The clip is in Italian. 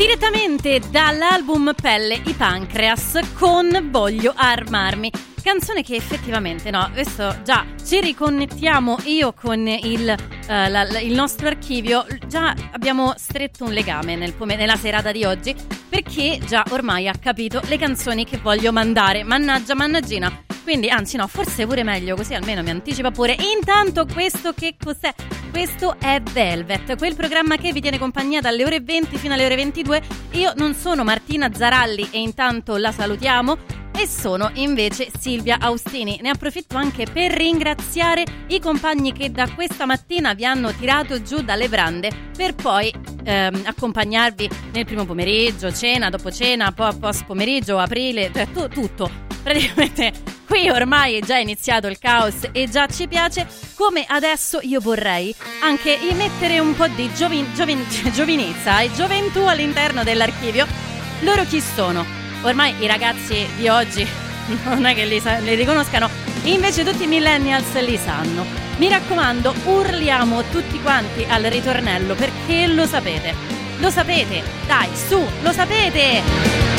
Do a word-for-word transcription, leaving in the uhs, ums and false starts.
Direttamente dall'album Pelle i Pancreas con Voglio armarmi. Canzone che effettivamente, no, adesso già ci riconnettiamo io con il, uh, la, la, il nostro archivio. Già abbiamo stretto un legame nel pome- nella serata di oggi, perché già ormai ha capito le canzoni che voglio mandare. Mannaggia, mannaggina. Quindi, anzi no, forse pure meglio, così almeno mi anticipa pure. Intanto questo che cos'è? Questo è Velvet, quel programma che vi tiene compagnia dalle ore venti fino alle ore ventidue. Io non sono Martina Zaralli e intanto la salutiamo, e sono invece Silvia Austini. Ne approfitto anche per ringraziare i compagni che da questa mattina vi hanno tirato giù dalle brande, per poi ehm, accompagnarvi nel primo pomeriggio, cena, dopo cena, poi post pomeriggio, aprile, cioè tu, tutto. Praticamente qui ormai è già iniziato il caos e già ci piace. Come adesso io vorrei anche mettere un po' di giovin, giovin, giovinezza e gioventù all'interno dell'archivio. Loro chi sono? Ormai i ragazzi di oggi non è che li, sa- li riconoscano, invece tutti i millennials li sanno. Mi raccomando, urliamo tutti quanti al ritornello, perché lo sapete. Lo sapete, dai, su, lo sapete!